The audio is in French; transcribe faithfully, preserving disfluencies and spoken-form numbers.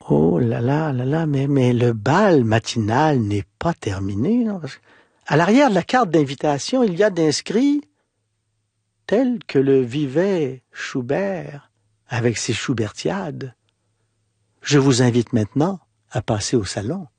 Oh là là là là, mais, mais le bal matinal n'est pas terminé. Non? Parce que à l'arrière de la carte d'invitation, il y a d'inscrit tel que le vivait Schubert avec ses Schubertiades. Je vous invite maintenant à passer au salon.